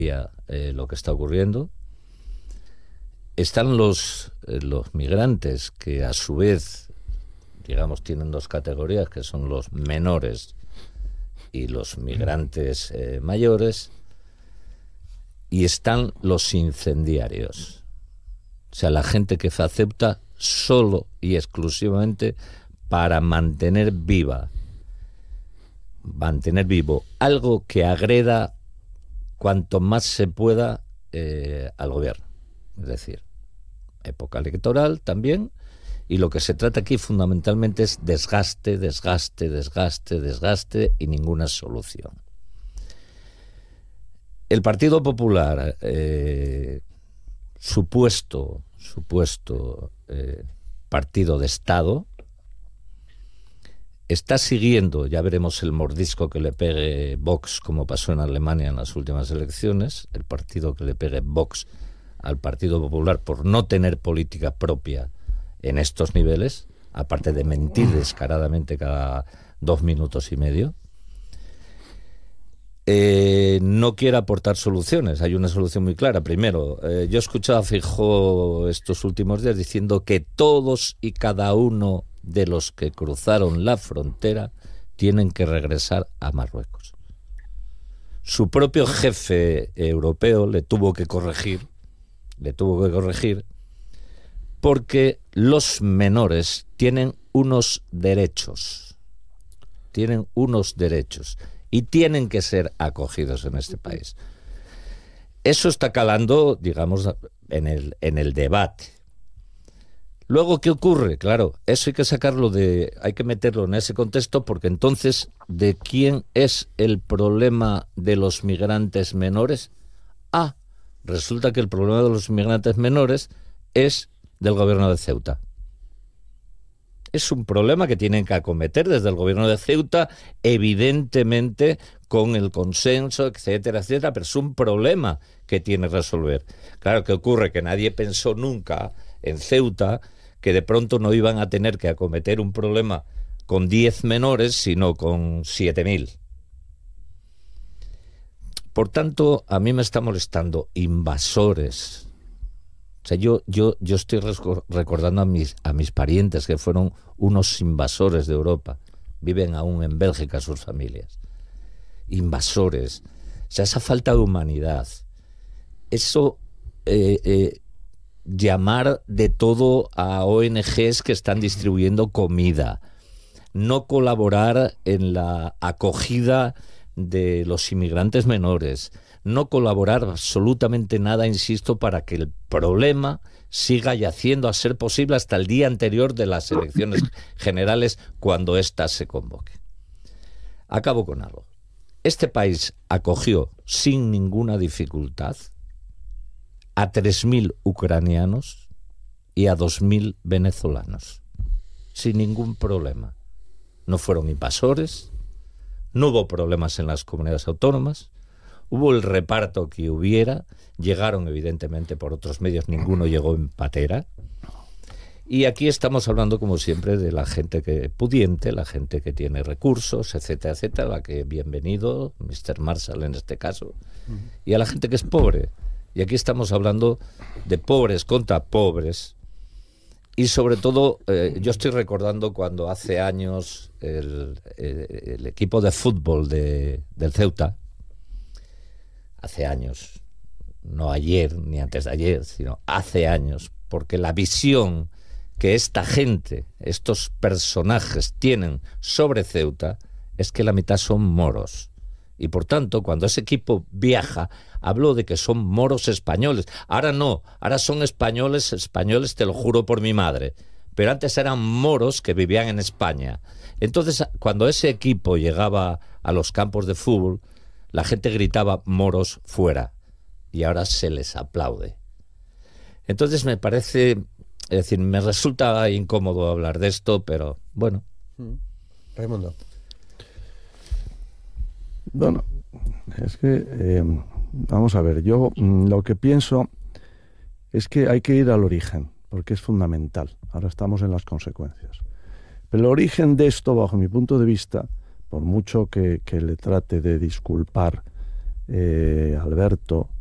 lo que está ocurriendo. Están los migrantes, que a su vez, digamos, tienen dos categorías, que son los menores y los migrantes mayores. Y están los incendiarios. O sea, la gente que se acepta solo y exclusivamente para mantener vivo algo que agreda cuanto más se pueda al gobierno. Es decir, época electoral también, y lo que se trata aquí fundamentalmente es desgaste y ninguna solución. El Partido Popular, supuesto partido de Estado, está siguiendo, ya veremos el mordisco que le pegue Vox, como pasó en Alemania en las últimas elecciones, el partido que le pegue Vox al Partido Popular por no tener política propia en estos niveles, aparte de mentir descaradamente cada 2 minutos y medio. No quiere aportar soluciones. Hay una solución muy clara. Primero, yo he escuchado a Feijóo estos últimos días diciendo que todos y cada uno de los que cruzaron la frontera tienen que regresar a Marruecos. Su propio jefe europeo le tuvo que corregir porque los menores tienen unos derechos y tienen que ser acogidos en este país. Eso está calando, digamos, en el debate. Luego, ¿qué ocurre? Claro, eso hay que meterlo en ese contexto, porque entonces, ¿de quién es el problema de los migrantes menores? Resulta que el problema de los migrantes menores es del gobierno de Ceuta. Es un problema que tienen que acometer desde el gobierno de Ceuta, evidentemente con el consenso, etcétera, pero es un problema que tiene que resolver. Claro, ¿qué ocurre? Que nadie pensó nunca en Ceuta que de pronto no iban a tener que acometer un problema con 10 menores, sino con 7.000. Por tanto, a mí me está molestando invasores. O sea, yo estoy recordando a mis parientes que fueron unos invasores de Europa. Viven aún en Bélgica sus familias. Invasores. O sea, esa falta de humanidad. Eso, llamar de todo a ONGs que están distribuyendo comida. No colaborar en la acogida de los inmigrantes menores, no colaborar absolutamente nada, insisto, para que el problema siga yaciendo, a ser posible hasta el día anterior de las elecciones generales, cuando éstas se convoquen. Acabo con algo. Este país acogió sin ninguna dificultad a 3.000 ucranianos y a 2.000 venezolanos, sin ningún problema. No fueron invasores. No hubo problemas en las comunidades autónomas, hubo el reparto que hubiera, llegaron evidentemente por otros medios, ninguno llegó en patera. Y aquí estamos hablando, como siempre, de la gente pudiente, la gente que tiene recursos, etcétera, la que bienvenido, Mr. Marshall en este caso, y a la gente que es pobre. Y aquí estamos hablando de pobres contra pobres. Y sobre todo, yo estoy recordando cuando hace años el equipo de fútbol del Ceuta, hace años, no ayer ni antes de ayer, sino hace años, porque la visión que esta gente, estos personajes tienen sobre Ceuta es que la mitad son moros. Y por tanto, cuando ese equipo viaja, habló de que son moros españoles. Ahora no, ahora son españoles, te lo juro por mi madre. Pero antes eran moros que vivían en España. Entonces, cuando ese equipo llegaba a los campos de fútbol, la gente gritaba moros fuera. Y ahora se les aplaude. Entonces me parece, es decir, me resulta incómodo hablar de esto, pero bueno. Raimundo. Bueno, es que, vamos a ver, yo lo que pienso es que hay que ir al origen, porque es fundamental. Ahora estamos en las consecuencias. Pero el origen de esto, bajo mi punto de vista, por mucho que le trate de disculpar Alberto,